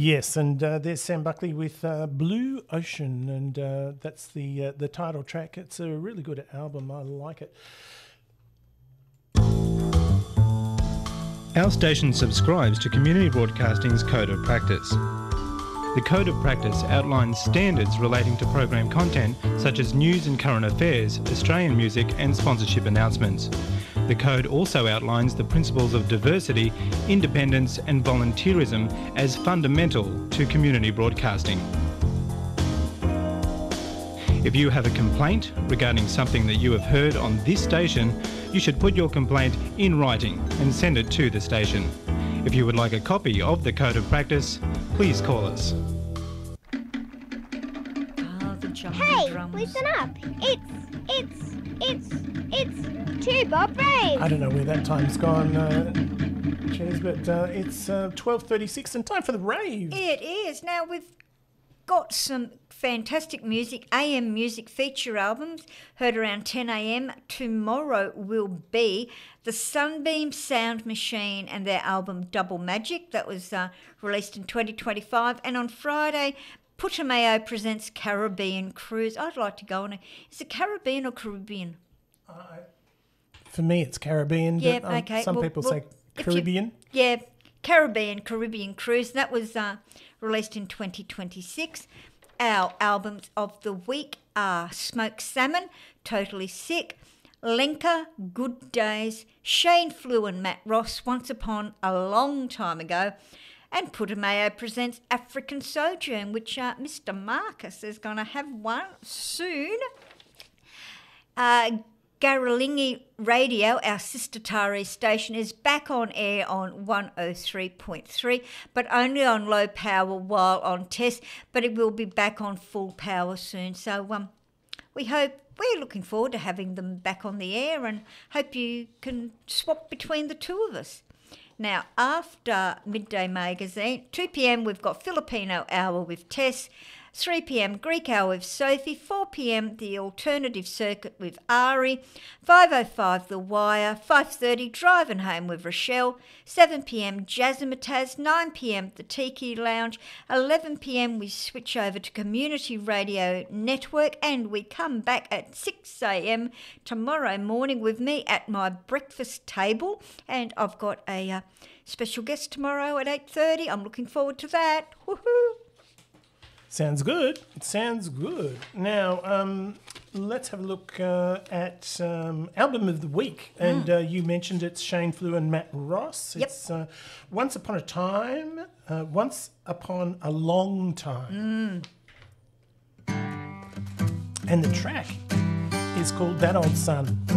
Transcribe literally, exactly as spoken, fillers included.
Yes, and uh, there's Sam Buckley with uh, Blue Ocean, and uh, that's the uh, the title track. It's a really good album. I like it. Our station subscribes to Community Broadcasting's Code of Practice. The Code of Practice outlines standards relating to program content such as news and current affairs, Australian music and sponsorship announcements. The Code also outlines the principles of diversity, independence and volunteerism as fundamental to community broadcasting. If you have a complaint regarding something that you have heard on this station, you should put your complaint in writing and send it to the station. If you would like a copy of the Code of Practice, please call us. Hey, listen up. It's, it's, it's, it's Two Bob Rave. I don't know where that time's gone, uh, Cheers, but uh, it's uh, twelve thirty-six and time for the rave. It is. Now, we've got some fantastic music, A M music feature albums, heard around ten a m. Tomorrow will be the Sunbeam Sound Machine and their album Double Magic. That was uh, released in twenty twenty-five. And on Friday, Putumayo presents Caribbean Cruise. I'd like to go on it. Is it Caribbean or Caribbean? Uh, for me, it's Caribbean, yeah, but um, okay. some well, people well, say Caribbean. You, yeah, Caribbean, Caribbean Cruise. That was uh, released in twenty twenty-six. Our albums of the week are Smoked Salmon, Totally Sick, Lenka, Good Days, Shane Flew and Matt Ross, Once Upon a Long Time Ago, and Putumayo presents African Sojourn, which uh, Mister Marcus is going to have one soon. Uh, Garalingi Radio, our sister Tari station, is back on air on one oh three point three, but only on low power while on test, but it will be back on full power soon. So um, we hope, we're looking forward to having them back on the air and hope you can swap between the two of us. Now, after Midday Magazine, two p m we've got Filipino Hour with Tess, three p m Greek Hour with Sophie, four p m the Alternative Circuit with Ari, five oh five The Wire, five thirty Driving Home with Rochelle, seven p m Jazzmatazz, nine p m the Tiki Lounge, eleven p m we switch over to Community Radio Network, and we come back at six a m tomorrow morning with me at my breakfast table, and I've got a uh, special guest tomorrow at eight thirty. I'm looking forward to that. Woohoo! Sounds good. It sounds good. Now, um, let's have a look uh, at um, Album of the Week. And Mm. uh, you mentioned it's Shane Flew and Matt Ross. Yep. It's uh, Once Upon a Time, uh, Once Upon a Long Time. Mm. And the track is called That Old Sun.